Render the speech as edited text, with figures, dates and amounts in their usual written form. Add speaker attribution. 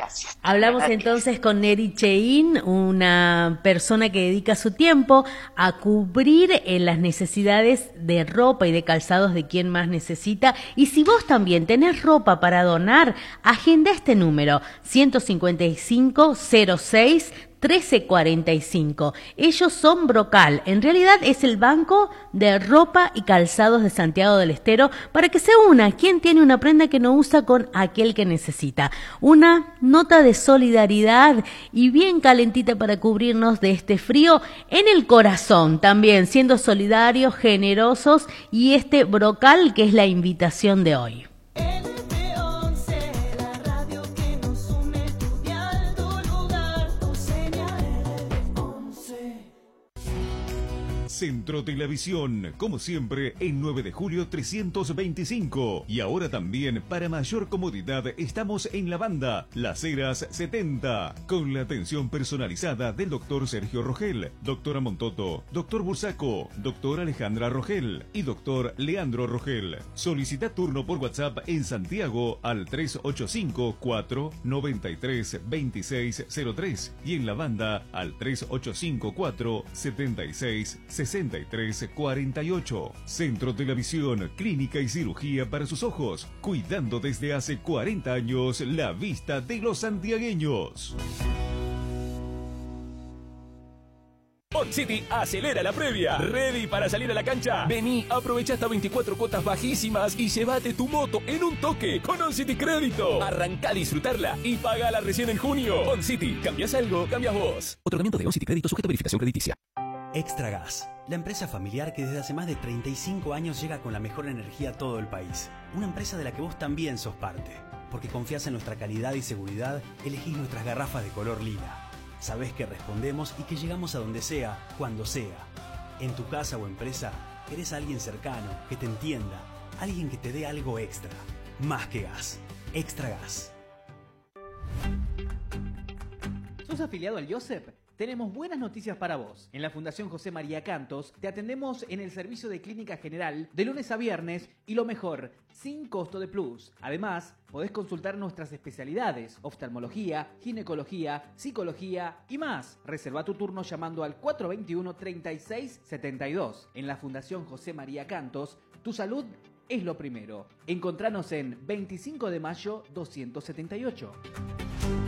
Speaker 1: gracias.
Speaker 2: Hablamos
Speaker 1: Gracias.
Speaker 2: entonces con Neri Cheín, una persona que dedica su tiempo a cubrir las necesidades de ropa y de calzados de quien más necesita. Y si vos también tenés ropa para donar, agenda este número, 155 06 1345. Ellos son Brocal. En realidad es el Banco de Ropa y Calzados de Santiago del Estero, para que se una quien tiene una prenda que no usa con aquel que necesita. Una nota de solidaridad y bien calentita para cubrirnos de este frío en el corazón, también siendo solidarios, generosos, y este Brocal que es la invitación de hoy.
Speaker 3: Centro Televisión, como siempre, en 9 de julio 325. Y ahora también, para mayor comodidad, estamos en la banda Las Heras 70, con la atención personalizada del doctor Sergio Rogel, doctora Montoto, doctor Bursaco, doctora Alejandra Rogel y doctor Leandro Rogel. Solicita turno por WhatsApp en Santiago al 385-493-2603 y en la banda al 385-476-6348. Centro Televisión, clínica y cirugía para sus ojos, cuidando desde hace 40 años la vista de los santiagueños.
Speaker 4: On City acelera la previa. ¿Ready para salir a la cancha? Vení, aprovecha hasta 24 cuotas bajísimas y llévate tu moto en un toque con On City Crédito. Arrancá a disfrutarla y pagala recién en junio. On City, ¿cambias algo? Cambias vos. Otorgamiento de On City Crédito sujeto a verificación crediticia.
Speaker 5: Extragas, la empresa familiar que desde hace más de 35 años llega con la mejor energía a todo el país. Una empresa de la que vos también sos parte. Porque confías en nuestra calidad y seguridad, elegís nuestras garrafas de color lila. Sabés que respondemos y que llegamos a donde sea, cuando sea. En tu casa o empresa, querés a alguien cercano, que te entienda, alguien que te dé algo extra. Más que gas. Extragas.
Speaker 6: ¿Sos afiliado al IOSEP? Tenemos buenas noticias para vos. En la Fundación José María Cantos te atendemos en el servicio de clínica general de lunes a viernes y lo mejor, sin costo de plus. Además, podés consultar nuestras especialidades, oftalmología, ginecología, psicología y más. Reserva tu turno llamando al 421-3672. En la Fundación José María Cantos, tu salud es lo primero. Encontranos en 25 de mayo 278.